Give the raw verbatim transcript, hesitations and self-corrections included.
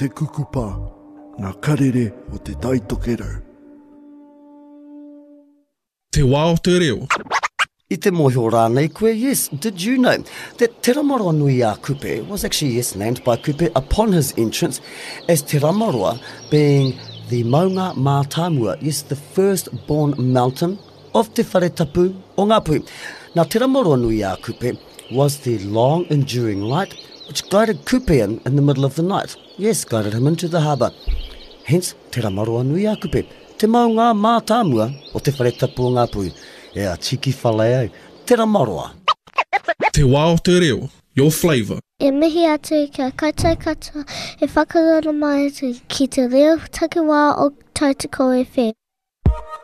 te kukupa, ngā karere o te taitokerau. Te wā o te reo. I te mōhio rānei koe, yes, did you know that Te Ramaroa Nui a Kupe was actually, yes, named by Kupe upon his entrance as Te Ramaroa, being the Maunga Mātāmua, yes, the first-born mountain of Te Wharetapu o Ngāpuhi. Now, Te Ramaroa Nui a Kupe was the long-enduring light which guided Kupe in, in the middle of the night. Yes, guided him into the harbour. Hence, Te Ramaroa Nui a Kupe, Te Maunga Mātāmua o Te Wharetapu o Ngāpuhi. E a tiki whalea, Te Ramaroa. Te wā o te reo, your flavour. E mihi atu kia kaitai katoa, e whakarara mai atu ki te reo take wā o Tautoko F M.